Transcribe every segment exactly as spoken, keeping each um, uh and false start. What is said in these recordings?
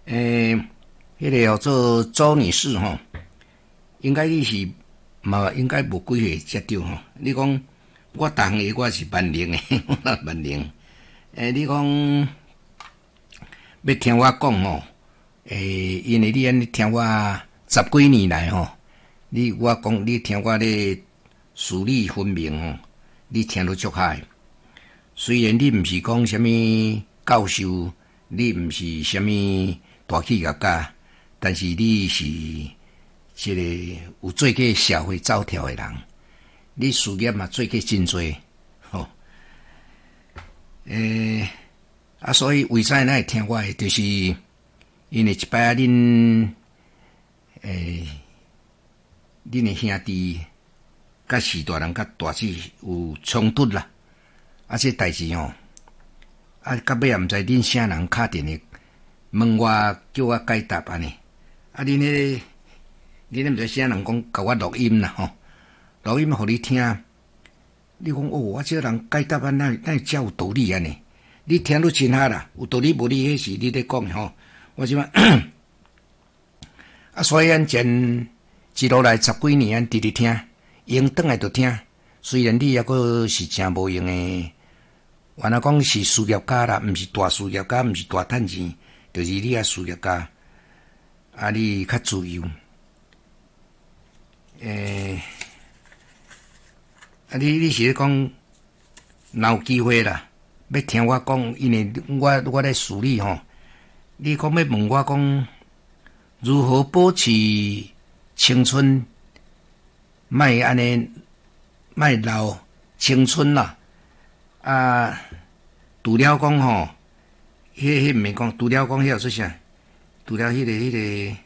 诶，迄、那个叫做周女士吼，应该你是嘛应该无几岁接到吼。你讲我逐项个我是万能的，我万能。诶，你讲要听我讲吼，诶，因为你安尼听我十几年来吼，你我讲你听我咧事理分明吼，你听得足嗨。虽然你毋是讲啥物教授，你毋是啥物大企业家，但是你是一个有做过社会走跳的人，你事业嘛做过真多，吼。诶，啊，所以为啥咱会听我的，就是因为一摆啊，恁诶，恁的兄弟甲士大人甲大姊有冲突啦，啊，这代志吼，啊，到尾也毋知恁啥人敲电话问我，叫我解答安尼，啊，恁迄、那个，恁毋知啥人讲甲我录音啦吼，录音互你听。你讲哦，我这人解答啊，那那才有道理安尼。你听得真哈啦，有道理无？你迄是你咧讲吼。我即摆啊，所以咱前一路来十几年，咱直直听，用转来就听。虽然你抑个是真无用诶，原来讲是事业家啦，毋是大事业家，毋是大趁钱，就是你啊事业家，啊你较自由，诶。啊！你你是咧讲，若有机会啦，要听我讲，因为我我咧处理吼。你讲要问我讲，如何保持青春，莫安尼，莫老青春啦。啊，除了讲吼，迄迄毋免讲，除了讲迄个做啥？除了迄、那个迄、那个，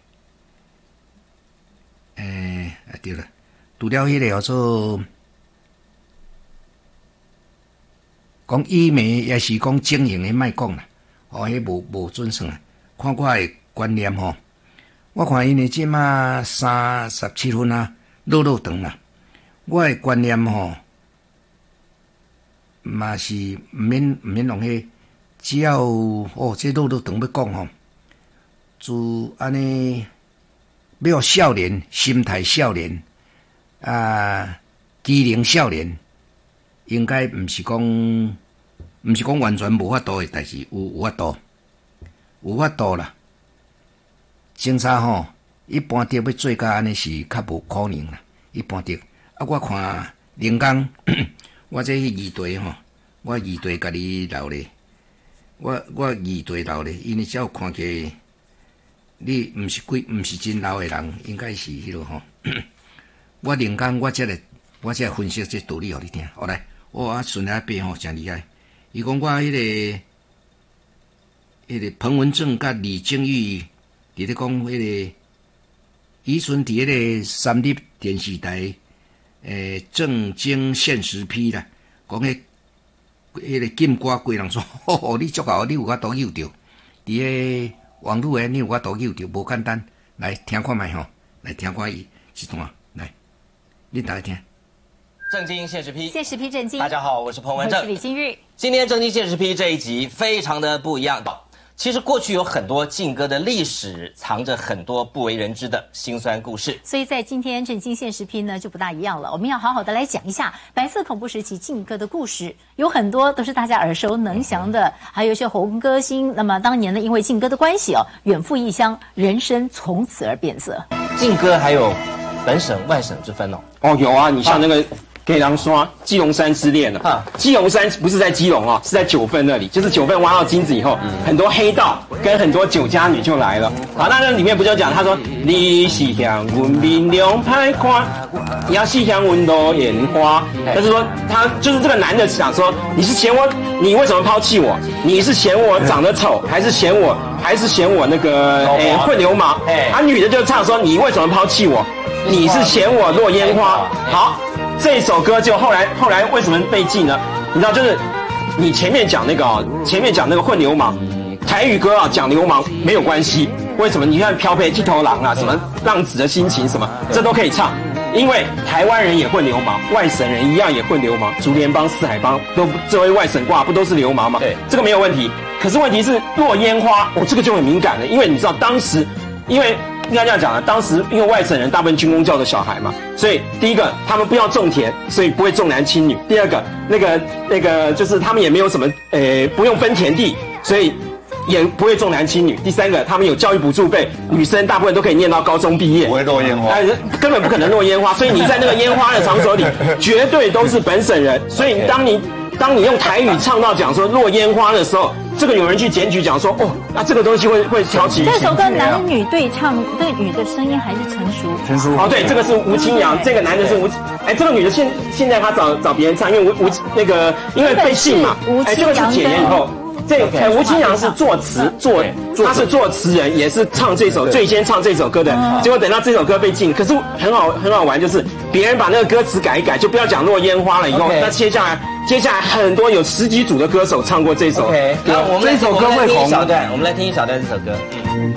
诶、欸，啊对了，除了迄个叫做。讲医美也是讲经营的，莫讲啦，哦，迄无无准算啊。看我的观念吼，我看因为即马三十七分啊，老老长啦。我的观念吼，嘛是毋免毋免用迄，只要哦，这老老长要讲吼，就安尼要有少年心态，少年啊，机灵少年。应该毋是讲，毋是讲完全无法度诶代志，有有法度，有法度啦。警察吼，一般着要做甲安尼是较无可能啦。一般着，啊，我看林刚，我这二队吼，我二队甲你留咧，我我二队留咧，因为只要看起来你毋是几毋是真老诶人，应该是迄落吼。我林刚，我这个我这分析这道理互你听，好来。我啊顺来背吼真厉害，伊讲我迄、那个、迄、那个彭文正甲李正玉伫咧讲迄个，以前伫迄个三立电视台诶正经现实批啦，讲迄迄个禁歌贵人说，吼吼，你足够，你有法度拗着，伫个网络诶，你有法度拗着，无简单，来听看觅吼，来听看伊一段，来，恁大家听。 正经现实批， 现实批正经。 大家好，我是彭文正， 我是李金玉。 今天正经现实批这一集非常的不一样。其实过去有很多劲歌的历史，藏着很多不为人知的辛酸故事。 所以在今天正经现实批呢就不大一样了，我们要好好的来讲一下白色恐怖时期劲歌的故事，有很多都是大家耳熟能详的，还有一些红歌星。那么当年呢，因为劲歌的关系哦，远赴异乡，人生从此而变色。 劲歌还有本省外省之分哦。 哦，有啊，你像那个。可以当说基隆山之恋了。啊，基隆山不是在基隆哦，是在九份那里。就是九份挖到金子以后，嗯、很多黑道跟很多酒家女就来了。好，那那里面不就讲，他说你是向阮面量歹看，你要细向阮朵眼花。就是说，他就是这个男的想说，你是嫌我，你为什么抛弃我？你是嫌我长得丑，还是嫌我，还是嫌我那个诶、欸、混流氓？哎，啊，女的就唱说，你为什么抛弃我？你是嫌我落烟花。好。这首歌就后来后来为什么被禁呢？你知道，就是你前面讲那个啊，前面讲那个混流氓，台语歌啊讲流氓没有关系。为什么？你看飘配剃头郎啊，什么浪子的心情什么，这都可以唱。因为台湾人也混流氓，外省人一样也混流氓，竹联帮、四海帮都作为外省挂，不都是流氓吗？对，这个没有问题。 可是问题是落烟花，哦，这个就很敏感了，因为你知道当时，因为应该这样讲啊，当时因为外省人大部分军公教的小孩嘛，所以第一个他们不要种田，所以不会重男轻女；第二个那个那个就是他们也没有什么呃不用分田地，所以也不会重男轻女；第三个他们有教育补助费，女生大部分都可以念到高中毕业， 不会落烟花， 哎，根本不可能落烟花，所以你在那个烟花的场所里，绝对都是本省人，所以当你当你用台语唱到讲说落烟花的时候。这个有人去检举讲说，哦，那这个东西会会挑起。 这首歌男女对唱，这个女的声音还是成熟。 成熟。 哦，对，这个是吴清扬，这个男的是吴，哎，这个女的现现在她找找别人唱，因为吴吴那个因为被禁嘛，哎，这个是解严以后。这哎，吴清扬是作词作，他是作词人，也是唱这首最先唱这首歌的。结果等到这首歌被禁，可是很好很好玩，就是别人把那个歌词改一改，就不要讲落烟花了。以后那接下来接下来很多有十几组的歌手唱过这首。 那我们这首歌会红。 一小段，我们来听一小段这首歌。嗯。